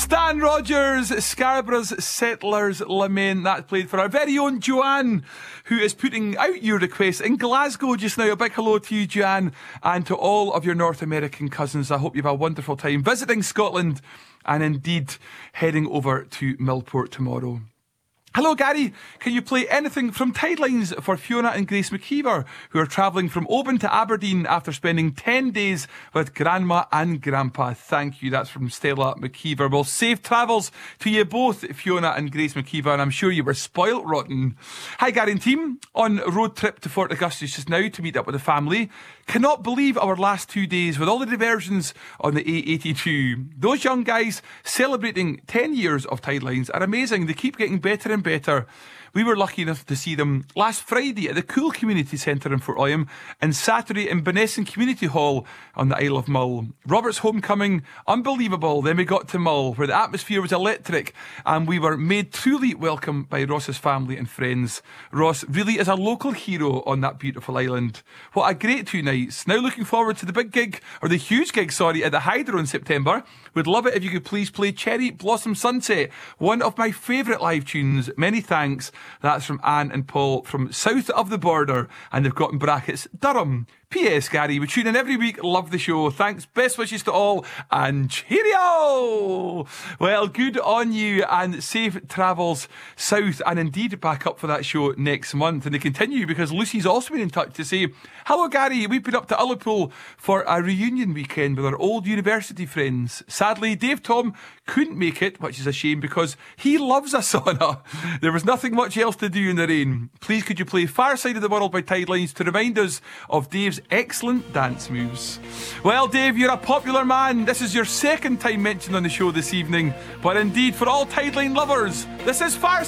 Stan Rogers, Scarborough's Settlers Lament. That's played for our very own Joanne, who is putting out your requests in Glasgow just now. A big hello to you, Joanne, and to all of your North American cousins. I hope you have a wonderful time visiting Scotland and indeed heading over to Millport tomorrow. Hello, Gary. Can you play anything from Tidelines for Fiona and Grace McKeever, who are travelling from Oban to Aberdeen after spending 10 days with Grandma and Grandpa? Thank you. That's from Stella McKeever. Well, safe travels to you both, Fiona and Grace McKeever, and I'm sure you were spoilt rotten. Hi, Gary and team. On road trip to Fort Augustus just now to meet up with the family. Cannot believe our last 2 days with all the diversions on the A82. Those young guys celebrating 10 years of Tidelines are amazing. They keep getting better and better. We were lucky enough to see them last Friday at the Cool Community Centre in Fort William and Saturday in Benesson Community Hall on the Isle of Mull. Robert's homecoming, unbelievable. Then we got to Mull, where the atmosphere was electric and we were made truly welcome by Ross's family and friends. Ross really is a local hero on that beautiful island. What a great 2 nights. Now looking forward to the big gig, or the huge gig, at the Hydro in September. Would love it if you could please play Cherry Blossom Sunset, one of my favourite live tunes. Many thanks. That's from Anne and Paul from south of the border, and they've got in brackets Durham. P.S. Gary, we tune in every week, love the show. Thanks, best wishes to all, and cheerio! Well, good on you, and safe travels south, and indeed back up for that show next month. And they continue because Lucy's also been in touch to say, hello Gary, we've been up to Ullapool for a reunion weekend with our old university friends. Sadly, Dave Tom couldn't make it, which is a shame because he loves a sauna. There was nothing much else to do in the rain. Please could you play Far Side of the World by Tidelines to remind us of Dave's excellent dance moves. Well, Dave, you're a popular man. This is your second time mentioned on the show this evening, but indeed for all Tideline lovers, this is Far